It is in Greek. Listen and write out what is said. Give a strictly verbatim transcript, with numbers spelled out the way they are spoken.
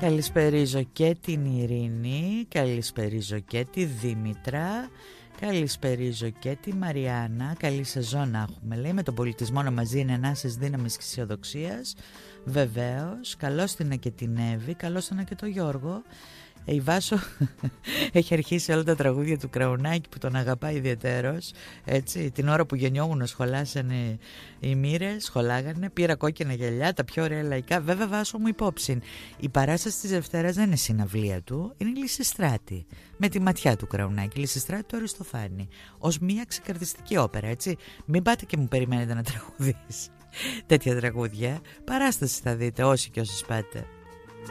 Καλησπερίζω και την Ειρήνη, καλησπερίζω και τη Δήμητρα, καλησπερίζω και τη Μαριάννα. Καλή σεζόν να έχουμε, λέει, με τον πολιτισμό να μαζί είναι ενάσεις δύναμης και αισιοδοξίας. Βεβαίως, καλώς την και την Εύη, καλώς την και τον Γιώργο. Η Βάσο έχει αρχίσει όλα τα τραγούδια του Κραουνάκη που τον αγαπάει ιδιαιτέρως. Έτσι, την ώρα που γεννιόμουν σχολάσανε οι μοίρες, σχολάγανε, πήρα κόκκινα γυαλιά, τα πιο ωραία λαϊκά. Βέβαια, Βάσο μου υπόψη, η παράσταση της Δευτέρας δεν είναι συναυλία του, είναι Λυσιστράτη. Με τη ματιά του Κραουνάκη, Λυσιστράτη του Αριστοφάνη. Ως μια ξεκαρδιστική όπερα, έτσι. Μην πάτε και μου περιμένετε να τραγουδήσει τέτοια τραγούδια. Παράσταση θα δείτε όσοι και όσοι πάτε.